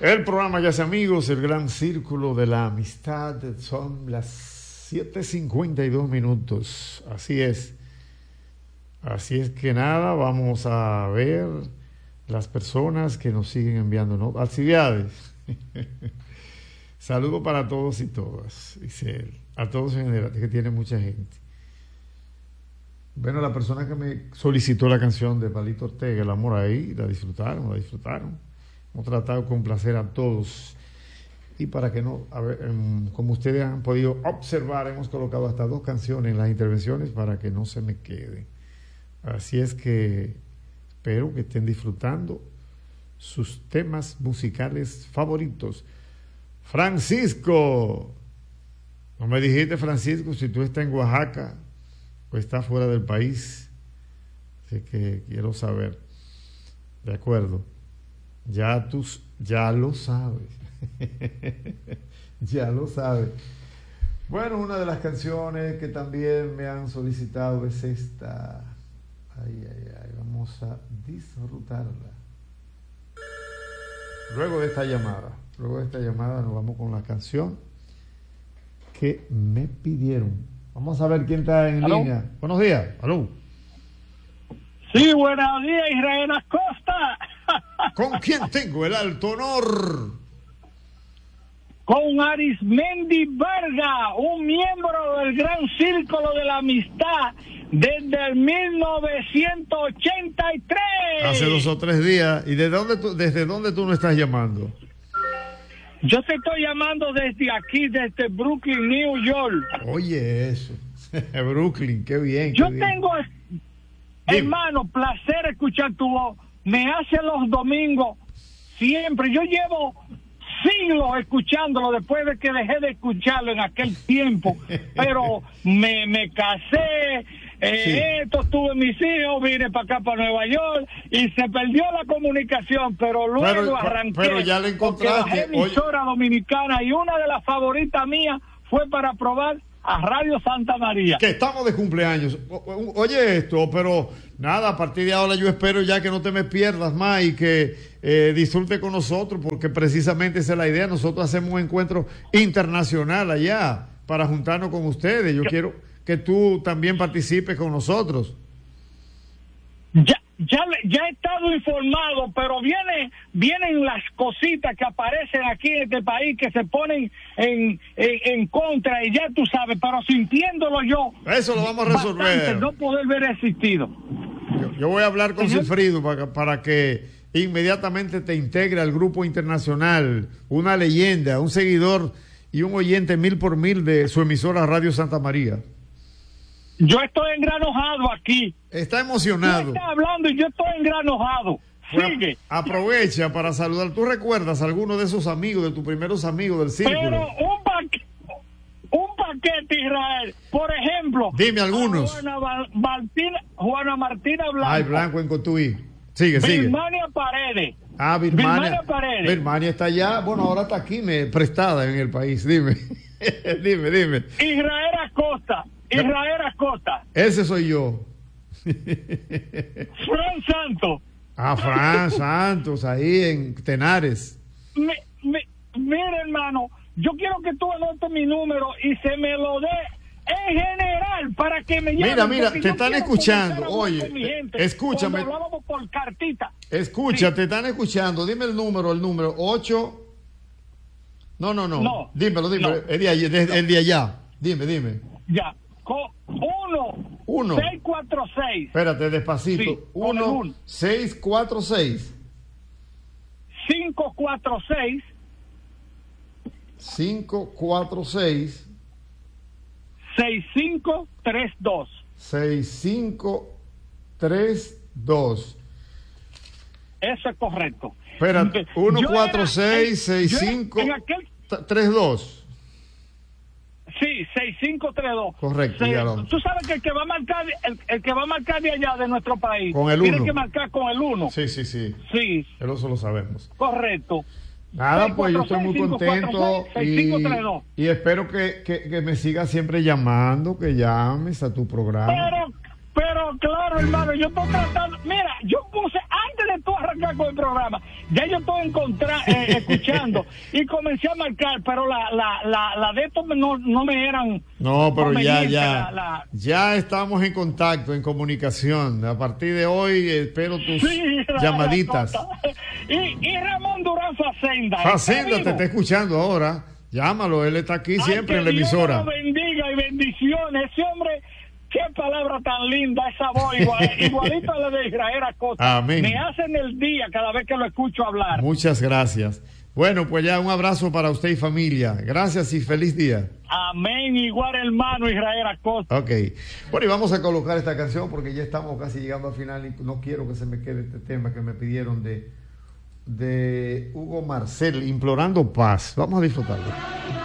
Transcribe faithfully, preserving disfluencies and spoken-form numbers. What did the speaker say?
El programa Ya sea Amigos, el gran círculo de la amistad. Son las siete cincuenta y dos minutos. Así es. Así es que nada, vamos a ver las personas que nos siguen enviando, ¿no? Actividades. Saludo para todos y todas, dice él. A todos en general, que tiene mucha gente. Bueno, la persona que me solicitó la canción de Palito Ortega, El amor ahí, la disfrutaron, la disfrutaron. Hemos tratado de complacer a todos. Y para que no, a ver, como ustedes han podido observar, hemos colocado hasta dos canciones en las intervenciones para que no se me queden. Así es que espero que estén disfrutando sus temas musicales favoritos. Francisco, no me dijiste, Francisco, si tú estás en Oaxaca o estás fuera del país. Así que quiero saber. De acuerdo. Ya tú, ya lo sabes. Ya lo sabes. Bueno, una de las canciones que también me han solicitado es esta. Ay, ay, ay, vamos a disfrutarla. Luego de esta llamada, luego de esta llamada nos vamos con la canción que me pidieron. Vamos a ver quién está en ¿Aló? línea. Buenos días. Aló. Sí, buenos días, Israel Acosta. ¿Con quién tengo el alto honor? Con Arismendi Vargas, un miembro del Gran Círculo de la Amistad desde el mil novecientos ochenta y tres. Hace dos o tres días. ¿Y de dónde tú, desde dónde tú nos estás llamando? Yo te estoy llamando desde aquí, desde Brooklyn, New York. Oye, eso. Brooklyn, qué bien. Yo qué bien. tengo, hermano, placer escuchar tu voz. Me hace los domingos siempre. Yo llevo siglos escuchándolo después de que dejé de escucharlo en aquel tiempo. Pero me, me casé, eh, Sí. esto, tuve mis hijos, vine para acá, para Nueva York, y se perdió la comunicación, pero luego Pero- arranqué. pero ya le porque encontraste. bajé emisora dominicana y una de las favoritas mías fue para probar a Radio Santa María. Que estamos de cumpleaños. O- o- Oye esto, pero nada, a partir de ahora yo espero ya que no te me pierdas más y que eh, disfrute con nosotros, porque precisamente esa es la idea. Nosotros hacemos un encuentro internacional allá para juntarnos con ustedes. Yo quiero que tú también participes con nosotros. Ya, ya, le- ya he estado informado, pero viene, vienen las cositas que aparecen aquí en este país que se ponen en, en, en contra, y ya tú sabes, pero sintiéndolo yo. Eso lo vamos a resolver. bastante no poder ver existido. Yo, yo voy a hablar con Señor. Silfrido para, para que inmediatamente te integre al grupo internacional, una leyenda, un seguidor y un oyente mil por mil de su emisora Radio Santa María. Yo estoy engranojado aquí. Está Tú emocionado. estás hablando y yo estoy engranojado. Pues, Sigue. aprovecha para saludar. ¿Tú recuerdas a alguno de esos amigos, de tus primeros amigos del círculo? Pero un paquete, un paquete, Israel. Por ejemplo. Dime algunos. Juana, Val- Martina, Juana Martina Blanco. Ay, Blanco en Cotuí. Sigue, sigue. Birmania Paredes. Ah, Birmania. Birmania Paredes. Birmania está allá. Bueno, ahora está aquí, me, prestada en el país. Dime. dime, dime. Israel Acosta. Israel Acosta. Ese soy yo. Fran Santos. Ah, Fran Santos, ahí en Tenares. Me, me, mira, hermano, yo quiero que tú anotes mi número y se me lo dé en general para que me llamen. Mira, mira, porque te yo están quiero escuchando. comenzar a hablar Oye, con mi gente. escúchame. Cuando hablábamos por cartita. Escucha, Sí. te están escuchando. Dime el número, el número ocho. No, no, no. No. Dímelo, dímelo. No. El, de allá, de- el de allá. Dime, dime. Ya. Co- uno. Uno. seis cuatro seis. Espérate, despacito. Sí, con el uno, uno. seis, cuatro, seis. cinco cuatro seis. cinco, cuatro, seis. seis cinco tres dos. seis, cinco, tres, dos. Eso es correcto. Espérate. uno, Yo cuatro, era- seis, seis, yo era- cinco, en aquel- tres, dos. Sí, seis cinco tres dos. Correcto, Se- ya lo- Tú sabes que el que va a marcar, el, el que va a marcar de allá de nuestro país, Con el tiene uno. que marcar con el uno. Sí, sí, sí. Sí, Eso lo sabemos. correcto. Nada, seis, pues yo cuatro, estoy muy seis, cinco, cuatro, contento seis, seis, cinco, tres, dos. y, y espero que, que, que me sigas siempre llamando, que llames a tu programa. Pero, pero claro, hermano, yo estoy tratando. Mira, yo puse, antes de tú arrancar con el programa, ya yo estoy encontra, eh, escuchando y comencé a marcar, pero la la la, la de estos no, no me eran. No, pero ya, ya, la, la... ya estamos en contacto, en comunicación. A partir de hoy espero tus sí, llamaditas. Y, y Ramón Durán Facenda. Facenda te está escuchando ahora. Llámalo, él está aquí siempre en la emisora. Dios lo bendiga y bendiciones. Ese hombre, qué palabra tan linda, esa voz igual, igualito a la de Israel Acosta. Amén. Me hacen el día cada vez que lo escucho hablar. Muchas gracias. Bueno, pues ya un abrazo para usted y familia. Gracias y feliz día. Amén, igual hermano Israel Acosta. Ok. Bueno, y vamos a colocar esta canción porque ya estamos casi llegando al final y no quiero que se me quede este tema que me pidieron de, de Hugo Marcel, Implorando Paz. Vamos a disfrutarlo.